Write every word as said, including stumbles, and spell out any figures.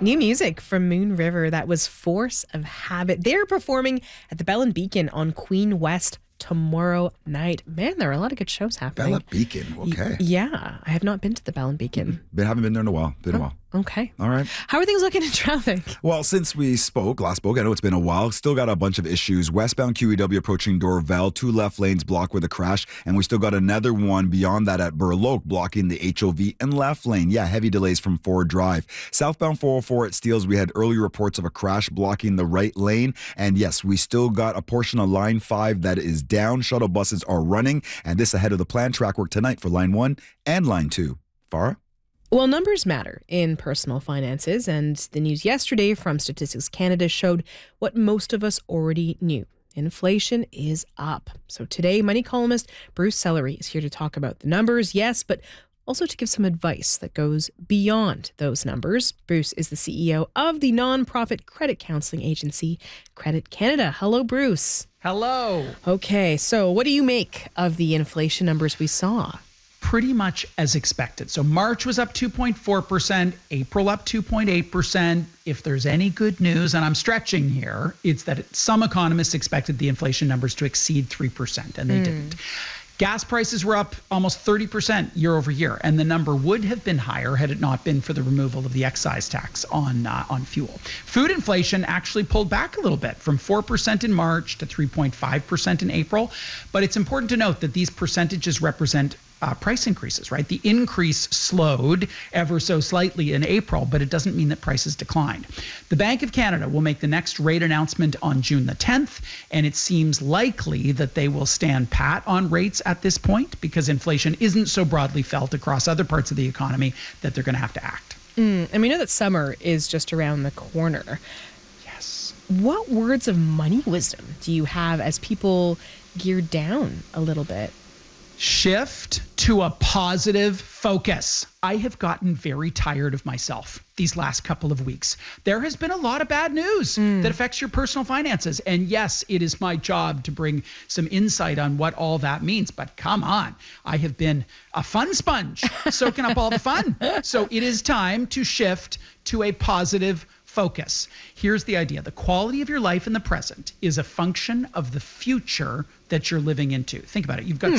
New music from Moon River. That was Force of Habit. They're performing at the Bell and Beacon on Queen West tomorrow night. Man, there are a lot of good shows happening. Bell and Beacon, okay. Y- yeah, I have not been to the Bell and Beacon. But haven't been there in a while. Been oh, a while. Okay. All right. How are things looking in traffic? Well, since we spoke, last spoke, I know it's been a while, still got a bunch of issues. Westbound Q E W approaching Dorval, two left lanes blocked with a crash, and we still got another one beyond that at Burloak blocking the H O V and left lane. Yeah, heavy delays from Ford Drive. Southbound four oh four at Steeles, we had early reports of a crash blocking the right lane, and yes, we still got a portion of Line five that is down. Shuttle buses are running, and this ahead of the planned track work tonight for Line one and Line two. Farah? Well, numbers matter in personal finances, and the news yesterday from Statistics Canada showed what most of us already knew. Inflation is up. So today, money columnist Bruce Sellery is here to talk about the numbers, yes, but also to give some advice that goes beyond those numbers. Bruce is the C E O of the nonprofit credit counseling agency, Credit Canada. Hello, Bruce. Hello. Okay, so what do you make of the inflation numbers we saw? Pretty much as expected. So March was up two point four percent, April up two point eight percent. If there's any good news, and I'm stretching here, it's that some economists expected the inflation numbers to exceed three percent, and they mm. didn't. Gas prices were up almost thirty percent year over year, and the number would have been higher had it not been for the removal of the excise tax on uh, on fuel. Food inflation actually pulled back a little bit from four percent in March to three point five percent in April, but it's important to note that these percentages represent Uh, price increases, right? The increase slowed ever so slightly in April, but it doesn't mean that prices declined. The Bank of Canada will make the next rate announcement on June the tenth, and it seems likely that they will stand pat on rates at this point because inflation isn't so broadly felt across other parts of the economy that they're going to have to act. Mm, and we know that summer is just around the corner. Yes. What words of money wisdom do you have as people gear down a little bit? Shift to a positive focus. I have gotten very tired of myself these last couple of weeks. There has been a lot of bad news mm. that affects your personal finances. And yes, it is my job to bring some insight on what all that means. But come on, I have been a fun sponge, soaking up all the fun. So it is time to shift to a positive focus. Here's the idea. The quality of your life in the present is a function of the future that you're living into. Think about it. You've got